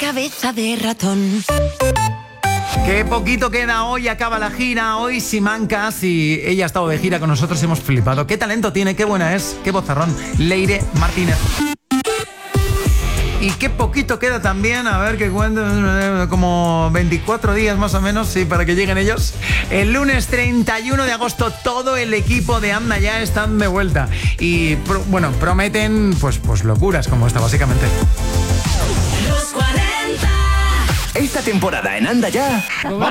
cabeza de ratón. Qué poquito queda hoy, acaba la gira. Hoy Simancas y ella ha estado de gira con nosotros, hemos flipado. Qué talento tiene, qué buena es, qué vozarrón. Leire Martínez. Y qué poquito queda también, a ver que cuento, como 24 días más o menos, sí, para que lleguen ellos. El lunes 31 de agosto todo el equipo de Anda Ya están de vuelta. Y bueno, prometen pues locuras como esta, básicamente. Los 40. Esta temporada en Anda Ya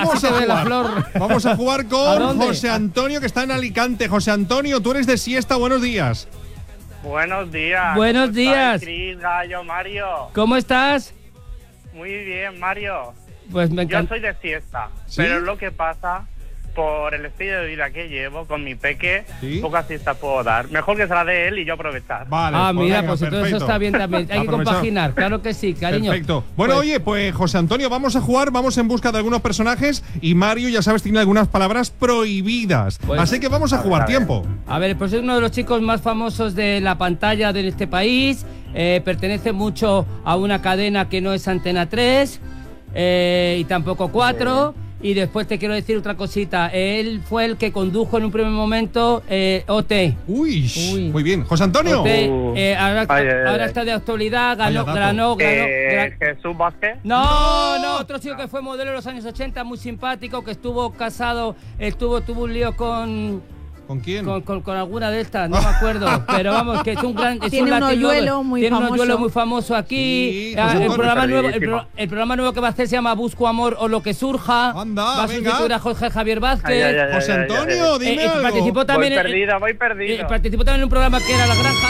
Vamos a jugar con José Antonio, que está en Alicante. José Antonio, tú eres de siesta, buenos días. Buenos días. Buenos días. Cris, Gallo, Mario. ¿Cómo estás? Muy bien, Mario. Pues me Yo encanta. soy de siesta, ¿Sí? pero lo que pasa, por el estilo de vida que llevo con mi peque, ¿Sí? pocas siestas puedo dar. Mejor que se la dé él y yo aprovechar. Vale, Mira, venga, pues entonces perfecto. eso está bien también. Hay que Aprovechado. compaginar, claro que sí, cariño. Perfecto. Bueno, Pues- oye, pues José Antonio, vamos a jugar, vamos en busca de algunos personajes y Mario, ya sabes, tiene algunas palabras prohibidas. Pues- Así que vamos a jugar, tiempo. A ver, pues es uno de los chicos más famosos de la pantalla de este país. Pertenece mucho a una cadena que no es Antena 3 y tampoco 4. Y después te quiero decir otra cosita. Él fue el que condujo en un primer momento OT. Uy, muy bien. José Antonio. OT, ahora Ay. está de actualidad, Vaya dato. ganó. Jesús Vázquez. No, otro chico que fue modelo en los años 80, muy simpático, que estuvo casado, tuvo un lío con ¿Con quién? con alguna de estas, no me acuerdo, pero vamos, que es un gran, es Tiene un un latino, hoyuelo muy tiene famoso. un hoyuelo muy famoso aquí. Sí, Ah, José el Antonio. programa nuevo, Perdidísimo. el programa nuevo que va a hacer se llama Busco Amor o lo que surja. Anda, va a venga. sustituir a Jorge Javier Vázquez. Ay, ay, ay. José Antonio, dime algo. Participó también Voy perdido. participó también en un programa que era La Granja.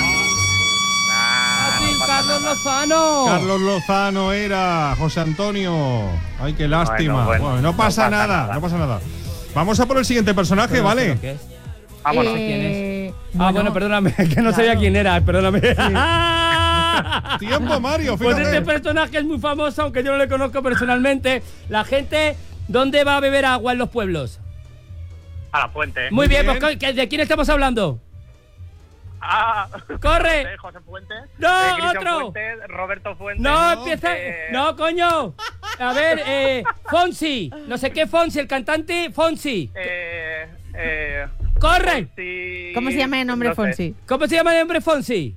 Nah, no pasa Carlos nada. Lozano. Carlos Lozano era José Antonio. Ay, qué lástima. Bueno, no pasa nada, no pasa nada. Vamos a por el siguiente personaje, ¿vale? ¿Qué es? Vámonos. ¿Quién es? Bueno, Bueno, perdóname, que no sabía quién era, perdóname. Tiempo, Mario, Pues fíjate. este personaje es muy famoso, aunque yo no le conozco personalmente. La gente, ¿dónde va a beber agua en los pueblos? A la fuente. Muy bien, bien. pues ¿de quién estamos hablando? ¡Corre! José Fuentes. ¡No, Cristian otro! Fuentes, Roberto Fuentes. No, empieza. eh, No, coño. A ver, Fonsi. No sé qué Fonsi, el cantante Fonsi. ¡Corre! Sí, ¿Cómo se llama el nombre no sé. Fonsi? ¿Cómo se llama el hombre Fonsi?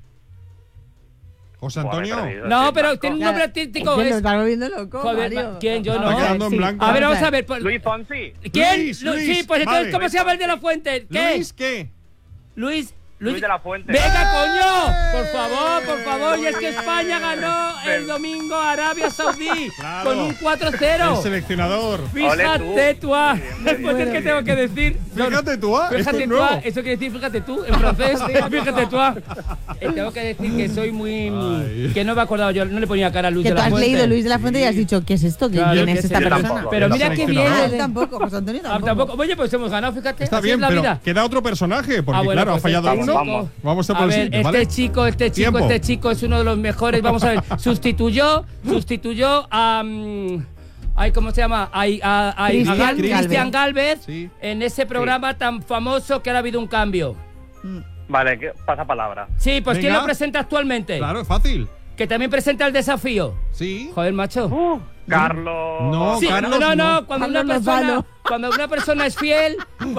José Buah, me he Antonio. perdido, No, sí, pero Marco. tiene un nombre artístico. Se lo es- está volviendo loco, Joder, Mario. ¿quién? Yo Está no. quedando en Sí. blanco. A ver, vamos a ver. Luis Fonsi. ¿Quién? Luis, Sí, Luis, pues entonces, vale. ¿cómo se llama el de la fuente? ¿Qué? ¿Luis qué? Luis Luis de la Fuente. ¡Venga, coño! Por favor. Y es que España ganó el domingo a Arabia Saudí Claro. con un El 4-0. seleccionador. Fíjate tú. Muy bien, Pues es que tengo que decir. Fíjate tú, esto Fíjate es tú, nuevo. eso quiere decir fíjate tú en francés. Fíjate tú. Tengo que decir que soy muy. Ay. Que no me he acordado yo, no le ponía cara a Luis Que de tú la has Fuente. leído Luis de la Fuente y has dicho, ¿qué es esto? Claro, ¿Quién que es sí, esta yo persona? tampoco. Pero La mira qué seleccionadora. bien. Él tampoco, José Antonio tampoco. Tampoco. Oye, pues hemos ganado, fíjate. Está así bien, es la pero vida. queda otro personaje, porque claro, pues ha fallado este uno. chico- Vamos a por a el ver, siguiente, ¿vale? este chico es uno de los mejores. Vamos a ver, sustituyó a. Ay, ¿cómo se llama? Cristian Gálvez Sí. en ese programa tan famoso que ahora ha habido un cambio. Vale, pasa palabra. Sí, pues ¿quién Venga. lo presenta actualmente? Claro, es fácil. Que también presenta el desafío. Sí. Joder, macho. Carlos. No, Sí, Carlos, no, no. cuando Carlos Lozano. una persona es fiel,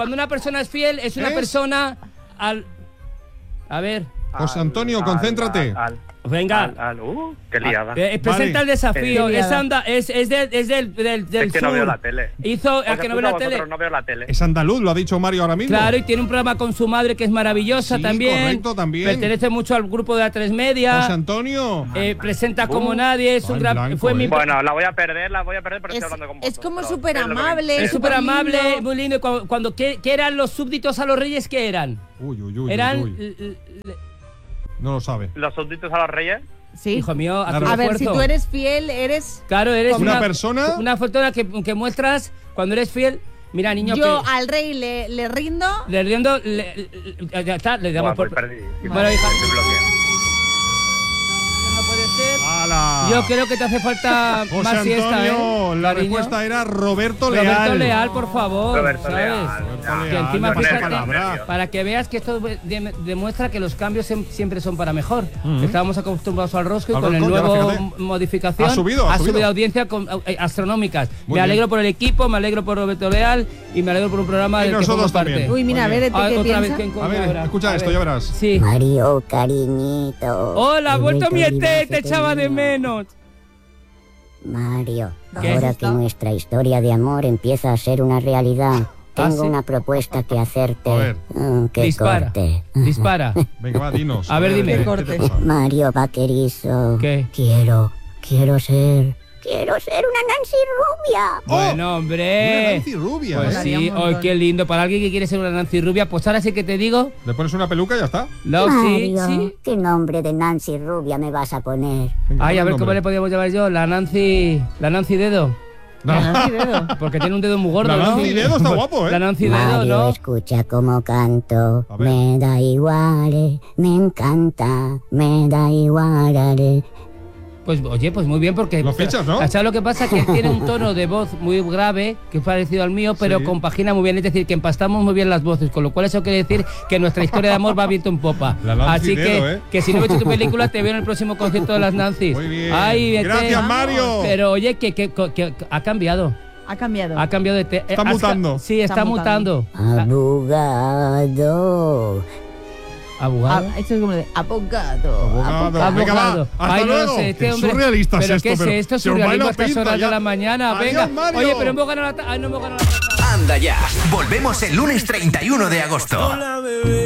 es una ¿Es? persona al. A ver, José Antonio, concéntrate. venga. Qué liada. Presenta el desafío. Qué liada. Esa onda es del Es que no sur. veo la tele. Hizo a Os que no ve escucho a la tele. vosotros, no veo la tele. Es andaluz, lo ha dicho Mario ahora mismo. Claro, y tiene un programa con su madre que es maravillosa Sí, también. correcto, también. Pertenece mucho al grupo de A3 Media. José Antonio. Presenta como nadie. Es va un en gran. blanco, Fue mi. Bueno, la voy a perder, pero estoy Es, hablando con es vosotros. como pero súper es lo que me amable. interesa. Es súper amable, lindo. muy lindo. Y cuando ¿qué eran los súbditos a los reyes? ¿Qué eran? Uy, uy, uy. Eran. uy. No lo sabe. Los súbditos a los reyes. Sí. Hijo mío, haz Claro. un A ver, si esfuerzo. tú eres fiel, eres... Claro, eres ¿Una persona? Una persona que muestras cuando eres fiel. Mira, niño, Yo que al rey le rindo. le riendo, ya está, le damos Buah, por. voy perdidísimo. Bueno, hija. Estoy bloqueado. No puede ser. ¡Hala! Yo creo que te hace falta José más siesta, Antonio, la cariño? respuesta era Roberto Leal. Roberto Leal, por favor. Roberto ¿sabes? Leal, Roberto Que Leal, encima, me pone fíjate, palabra. para que veas que esto demuestra que los cambios siempre son para mejor. Estábamos acostumbrados al rosco y Al con el rosco, ya, nuevo fíjate. modificación Ha subido audiencia astronómicas. Muy Me alegro bien. por el equipo, me alegro por Roberto Leal y me alegro por un programa Y del que formo nosotros parte. también. Uy, mira, a Muy ver, bien. ¿qué Otra vez piensa? que A encontrar ver, ahora. escucha A esto, ver. ya verás. Sí. Mario, cariñito. Hola, he vuelto mi a ET, olvidarte te echaba de mío. menos. Mario, ¿Qué? ahora que nuestra historia de amor empieza a ser una realidad, tengo ¿sí? una propuesta que hacerte. A ver. Que Dispara. corte. Dispara. Venga, va, dinos. A ver, dime. ¿qué Corte. te pasa? Mario Vaquerizo. ¿Qué? Quiero ser una Nancy rubia. Bueno, Una hombre. Nancy rubia. Pues Molaría sí, un montón. hoy qué lindo. Para alguien que quiere ser una Nancy rubia, pues ahora sí que te digo. Le pones una peluca y ya está. No, sí, Mario, sí. ¿qué nombre de Nancy rubia me vas a poner? Venga, Ay, a pon ver el cómo nombre. le podíamos llamar yo. La Nancy Dedo. No. Nancy Dedo. Porque tiene un dedo muy gordo, La ¿no? Nancy Dedo está guapo, ¿eh? La Nancy Dedo, Mario, ¿no? escucha cómo canto. A ver. Me da igual, me encanta, me da igual. Pues oye, pues muy bien porque... Lo fichas, ¿no? ¿Sabes lo que pasa? Que él tiene un tono de voz muy grave, que es parecido al mío, pero Sí. compagina muy bien. Es decir, que empastamos muy bien las voces, con lo cual eso quiere decir que nuestra historia de amor va viento en popa. La Nancy Así Dedo, que, ¿eh? que si no he visto tu película, te veo en el próximo concierto de las Nancy's. Muy bien. Ay, vete. Gracias, Mario. Pero oye, que ha cambiado. Ha cambiado. Ha cambiado de... Está mutando. Sí, está mutando. Abogado. ¿Abogado? Esto es como de abogado. Abogado. Venga, va. Abogado. Hasta Ay, luego. no sé, este Qué hombre. surrealista ¿Pero es qué esto, es pero esto? se os va Surrealismo la a estas pinza horas ya. de la mañana. Adiós, Venga. Mario. Oye, pero hemos ganado la... Ay, no hemos ganado la... Anda ya. Volvemos el lunes 31 de agosto.